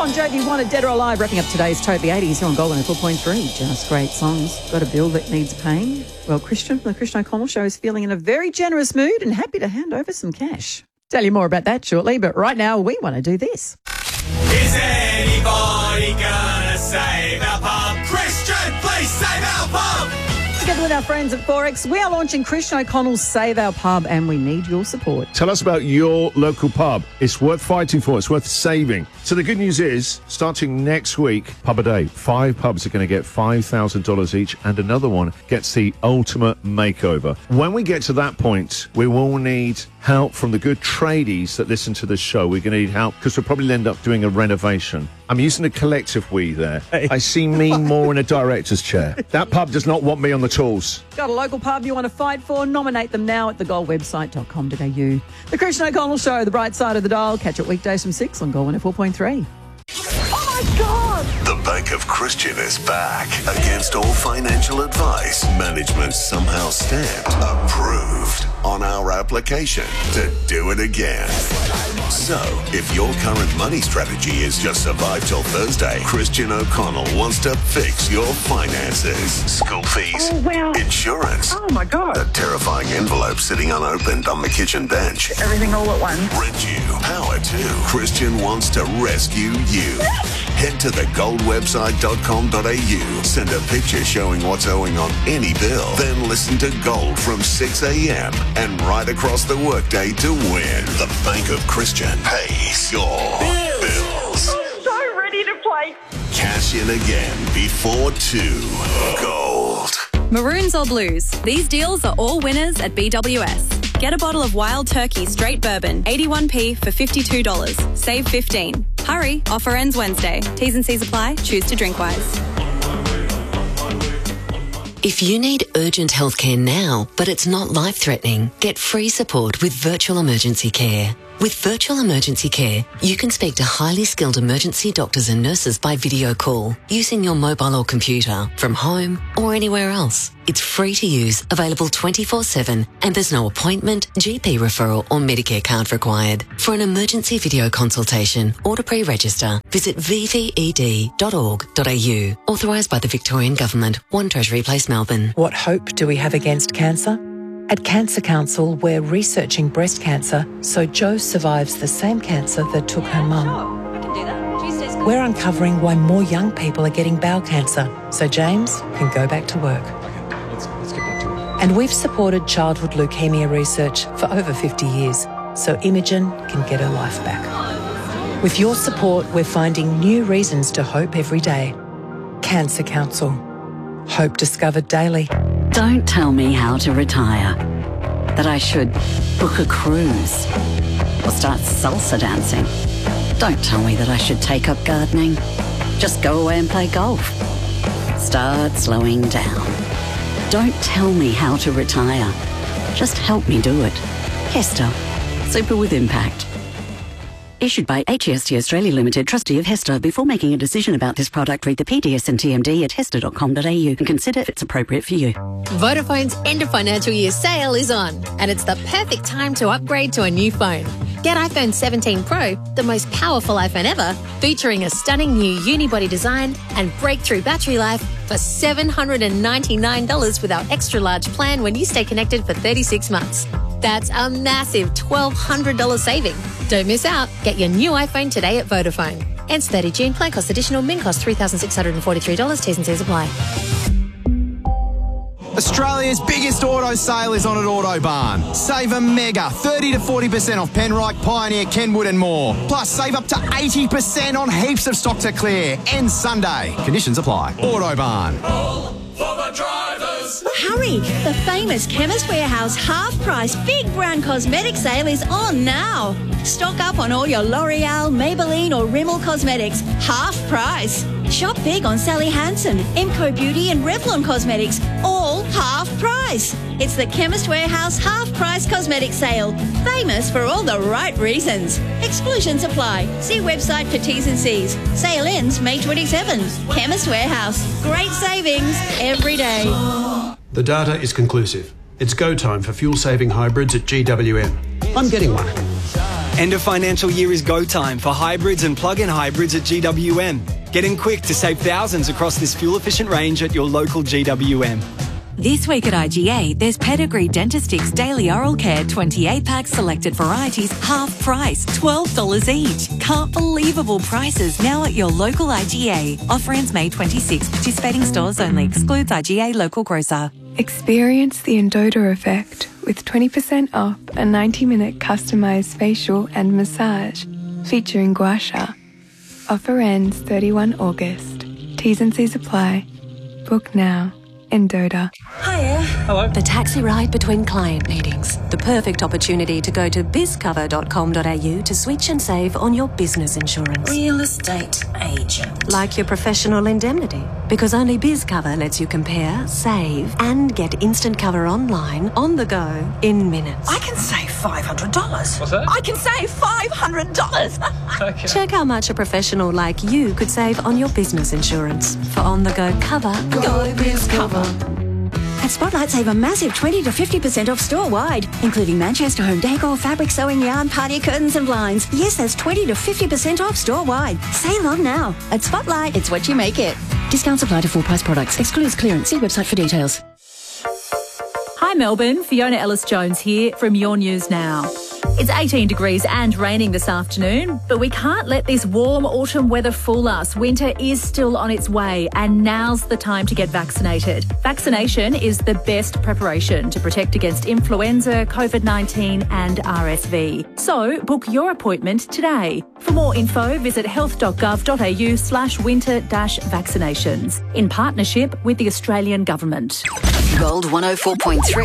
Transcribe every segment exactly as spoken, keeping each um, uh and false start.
Bon Jovi wanted Dead or Alive, wrapping up today's Totally eighties here on Gold one oh four point three. Just great songs. Got a bill that needs paying? Well, Christian from the Christian O'Connell Show is feeling in a very generous mood and happy to hand over some cash. Tell you more about that shortly, but right now we want to do this. Is anybody gonna save our pub? Christian, please save our pub! Together with our friends at Forex, we are launching Christian O'Connell's Save Our Pub, and we need your support. Tell us about your local pub. It's worth fighting for. It's worth saving. So the good news is, starting next week, Pub a Day, five pubs are going to get five thousand dollars each, and another one gets the ultimate makeover. When we get to that point, we will need help from the good tradies that listen to this show. We're going to need help because we'll probably end up doing a renovation. I'm using a collective we there. Hey. I see me more in a director's chair. That pub does not want me on the tools. Got a local pub you want to fight for? Nominate them now at the gold website dot com dot a u. The Christian O'Connell Show, the bright side of the dial. Catch it weekdays from six on Gold one oh four point three. Oh my God! The Bank of Christian is back. Against all financial advice, management somehow stamped approved on our application to do it again. So, if your current money strategy is just survive till Thursday, Christian O'Connell wants to fix your finances. School fees, Oh, wow. insurance, Oh my God! a terrifying envelope sitting unopened on the kitchen bench. Everything all at once. Rent you, power to. Christian wants to rescue you. Head to the gold website dot com dot a u. Send a picture showing what's owing on any bill. Then listen to Gold from six a.m. and right across the workday to win. The Bank of Christian pays your bills. I'm so ready to play. Cash in again before two. Gold. Maroons or blues, these deals are all winners at B W S. Get a bottle of Wild Turkey Straight Bourbon, eighty-one p for fifty-two dollars. Save fifteen dollars. Hurry, offer ends Wednesday. T's and C's apply. Choose to drink wise. If you need urgent healthcare now, but it's not life-threatening, get free support with Virtual Emergency Care. With Virtual Emergency Care, you can speak to highly skilled emergency doctors and nurses by video call, using your mobile or computer, from home or anywhere else. It's free to use, available twenty-four seven, and there's no appointment, G P referral or Medicare card required. For an emergency video consultation or to pre-register, visit v v e d dot org dot a u. Authorised by the Victorian Government, one Treasury Place, Melbourne. What hope do we have against cancer? At Cancer Council, we're researching breast cancer so Jo survives the same cancer that took her mum. Sure, I can do that. Tuesday's good. We're uncovering why more young people are getting bowel cancer so James can go back to work. Let's, let's get back to work. And we've supported childhood leukemia research for over fifty years so Imogen can get her life back. With your support, we're finding new reasons to hope every day. Cancer Council. Hope discovered daily. Don't tell me how to retire. That I should book a cruise or start salsa dancing. Don't tell me that I should take up gardening. Just go away and play golf. Start slowing down. Don't tell me how to retire. Just help me do it. Hester. Super with impact. Issued by H E S T Australia Limited, trustee of Hester. Before making a decision about this product, read the P D S and T M D at hester dot com dot a u and consider if it's appropriate for you. Vodafone's end of financial year sale is on, and it's the perfect time to upgrade to a new phone. Get iPhone seventeen Pro, the most powerful iPhone ever, featuring a stunning new unibody design and breakthrough battery life for seven hundred ninety-nine dollars with our extra large plan when you stay connected for thirty-six months. That's a massive twelve hundred dollars saving. Don't miss out. Get your new iPhone today at Vodafone. Ends thirtieth of June. Plan cost additional. Min cost three thousand six hundred forty-three dollars. T's and C's apply. Australia's biggest auto sale is on at Autobarn. Save a mega thirty to forty percent off Penrite, Pioneer, Kenwood and more. Plus, save up to eighty percent on heaps of stock to clear. Ends Sunday. Conditions apply. Autobarn. All for the drivers. Hurry! The famous Chemist Warehouse half-price big brown cosmetic sale is on now. Stock up on all your L'Oreal, Maybelline or Rimmel cosmetics. Half price. Shop big on Sally Hansen, Emco Beauty and Revlon Cosmetics. All half price. It's the Chemist Warehouse half-price cosmetic sale. Famous for all the right reasons. Exclusions apply. See website for T's and C's. Sale ends May twenty-seventh. Chemist Warehouse. Great savings every day. The data is conclusive. It's go time for fuel-saving hybrids at G W M. I'm getting one. End of financial year is go time for hybrids and plug-in hybrids at G W M. Get in quick to save thousands across this fuel-efficient range at your local G W M. This week at I G A, there's Pedigree Dentistix Daily Oral Care twenty-eight pack selected varieties, half price, twelve dollars each. Can't believable prices now at your local I G A. Offer ends May twenty-sixth. Participating stores only. Excludes I G A local grocer. Experience the Endota effect with twenty percent off a ninety minute customised facial and massage featuring gua sha. Offer ends thirty-first of August. T's and C's apply. Book now. Endota. Hiya. Hello. The taxi ride between client meetings. The perfect opportunity to go to biz cover dot com dot a u to switch and save on your business insurance. Real estate agent. Like your professional indemnity. Because only BizCover lets you compare, save, and get instant cover online, on the go, in minutes. I can save five hundred dollars. What's that? I can save five hundred dollars. Okay. Check how much a professional like you could save on your business insurance. For on-the-go cover, go BizCover. At Spotlight, save a massive twenty to fifty percent off store-wide, including Manchester home decor, fabric, sewing, yarn, party curtains and blinds. Yes, that's twenty to fifty percent off store-wide. Sale on now. At Spotlight, it's what you make it. Discounts apply to full-price products. Excludes clearance. See website for details. Hi Melbourne, Fiona Ellis-Jones here from Your News Now. It's eighteen degrees and raining this afternoon, but we can't let this warm autumn weather fool us. Winter is still on its way and now's the time to get vaccinated. Vaccination is the best preparation to protect against influenza, COVID nineteen and R S V. So book your appointment today. For more info, visit health dot gov dot a u slash winter dash vaccinations in partnership with the Australian Government. Gold one oh four point three.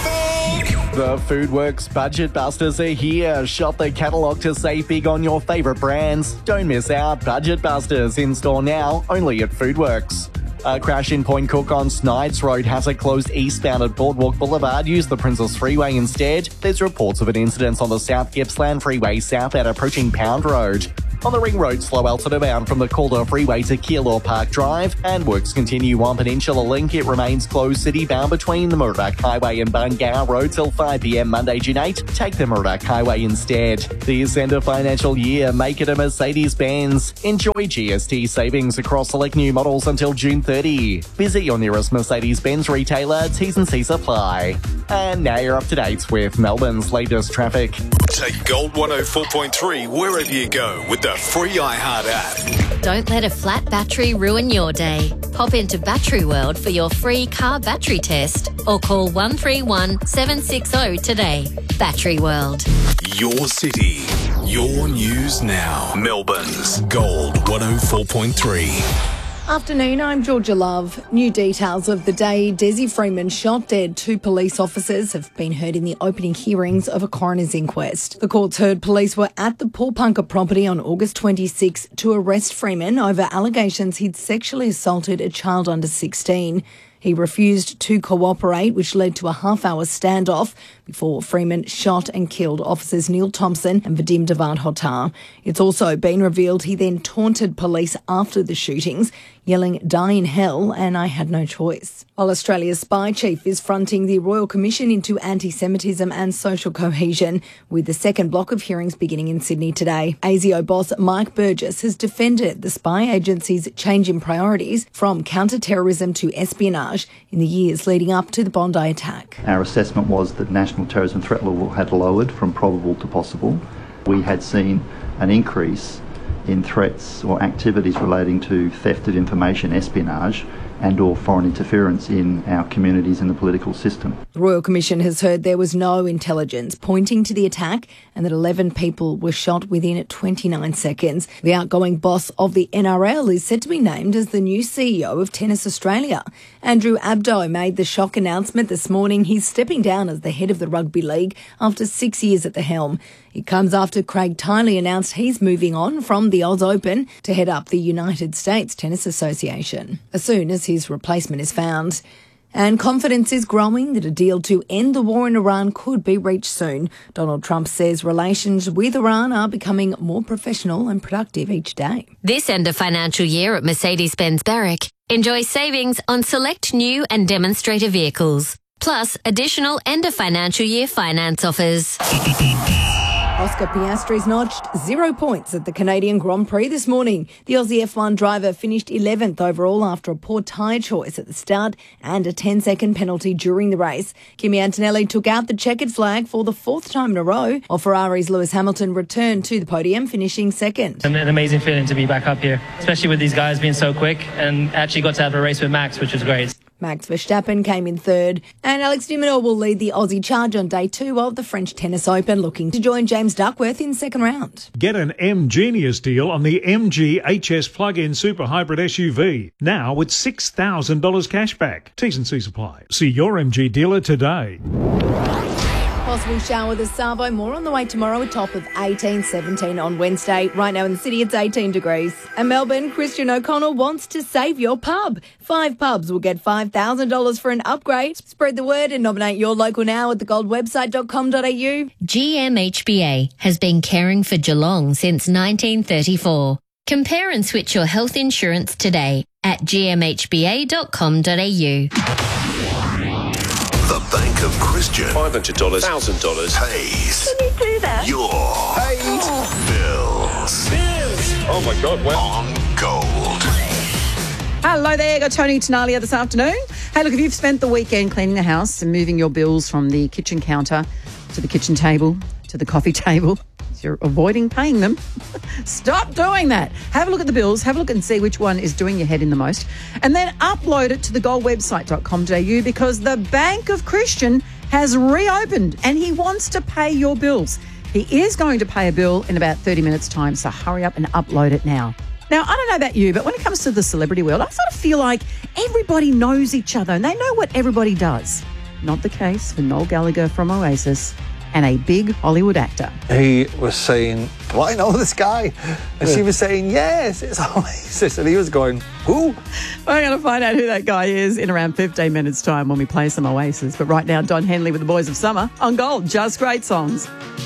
The Foodworks Budget Busters are here. Shop the catalogue to save big on your favourite brands. Don't miss out. Budget Busters in store now, only at Foodworks. A crash in Point Cook on Snides Road has it closed eastbound at Boardwalk Boulevard. Use the Princess Freeway instead. There's reports of an incident on the South Gippsland Freeway southbound approaching Pound Road. On the Ring Road, slow altitude bound from the Calder Freeway to Keilor Park Drive, and works continue on Peninsula Link. It remains closed city bound between the Murdoch Highway and Bungow Road till five p m Monday, June eighth. Take the Murdoch Highway instead. This end of financial year, make it a Mercedes-Benz. Enjoy G S T savings across select new models until June thirtieth. Visit your nearest Mercedes-Benz retailer. T's and C's apply. And now you're up to date with Melbourne's latest traffic. Take Gold one oh four point three wherever you go with the free iHeart app. Don't let a flat battery ruin your day. Pop into Battery World for your free car battery test or call one three one, seven six zero today. Battery World. Your city, your news now. Melbourne's Gold one oh four point three. Afternoon, I'm Georgia Love. New details of the day Desi Freeman shot dead two police officers have been heard in the opening hearings of a coroner's inquest. The courts heard police were at the Paul Punker property on August twenty-sixth to arrest Freeman over allegations he'd sexually assaulted a child under sixteen. He refused to cooperate, which led to a half-hour standoff before Freeman shot and killed officers Neil Thompson and Vadim Devad-Hotar. It's also been revealed he then taunted police after the shootings, yelling, "Die in hell," and "I had no choice." While Australia's spy chief is fronting the Royal Commission into Anti-Semitism and Social Cohesion, with the second block of hearings beginning in Sydney today. A S I O boss Mike Burgess has defended the spy agency's change in priorities from counter-terrorism to espionage in the years leading up to the Bondi attack. Our assessment was that national terrorism threat level had lowered from probable to possible. We had seen an increase in threats or activities relating to theft of information, espionage, and or foreign interference in our communities and the political system. The Royal Commission has heard there was no intelligence pointing to the attack and that eleven people were shot within twenty-nine seconds. The outgoing boss of the N R L is said to be named as the new C E O of Tennis Australia. Andrew Abdo made the shock announcement this morning. He's stepping down as the head of the Rugby League after six years at the helm. It comes after Craig Tiley announced he's moving on from the Oz Open to head up the United States Tennis Association as soon as his replacement is found. And confidence is growing that a deal to end the war in Iran could be reached soon. Donald Trump says relations with Iran are becoming more professional and productive each day. This end of financial year at Mercedes-Benz Barrick, enjoy savings on select new and demonstrator vehicles, plus additional end of financial year finance offers. Oscar Piastri's notched zero points at the Canadian Grand Prix this morning. The Aussie F one driver finished eleventh overall after a poor tyre choice at the start and a ten-second penalty during the race. Kimi Antonelli took out the checkered flag for the fourth time in a row, while Ferrari's Lewis Hamilton returned to the podium, finishing second. An amazing feeling to be back up here, especially with these guys being so quick, and actually got to have a race with Max, which was great. Max Verstappen came in third, and Alex de Minaur will lead the Aussie charge on day two of the French Tennis Open, looking to join James Duckworth in second round. Get an M Genius deal on the M G H S plug-in super hybrid S U V, now with six thousand dollars cash back. T's and C's apply. See your M G dealer today. Possible shower this Savo. More on the way tomorrow, a top of eighteen, seventeen on Wednesday. Right now in the city, it's eighteen degrees. And Melbourne, Christian O'Connell wants to save your pub. Five pubs will get five thousand dollars for an upgrade. Spread the word and nominate your local now at the gold website dot com dot a u. G M H B A has been caring for Geelong since nineteen thirty-four. Compare and switch your health insurance today at g m h b a dot com dot a u. The Bank of Christian. five hundred dollars, one thousand dollars. Pays. Can you do that? Your bills. Bills. Oh my God, wow. On Gold. Hello there, got Tony Tenalia this afternoon. Hey, look, if you've spent the weekend cleaning the house and moving your bills from the kitchen counter to the kitchen table to the coffee table, you're avoiding paying them, stop doing that. Have a look at the bills, have a look and see which one is doing your head in the most, and then upload it to the gold website dot com dot a u because the Bank of Christian has reopened and he wants to pay your bills. He is going to pay a bill in about thirty minutes' time, so hurry up and upload it now. Now, I don't know about you, but when it comes to the celebrity world, I sort of feel like everybody knows each other and they know what everybody does. Not the case for Noel Gallagher from Oasis and a big Hollywood actor. He was saying, do I know this guy? And she was saying, yes, it's Oasis. And he was going, who? We're going to find out who that guy is in around fifteen minutes' time when we play some Oasis. But right now, Don Henley with the Boys of Summer on Gold. Just great songs.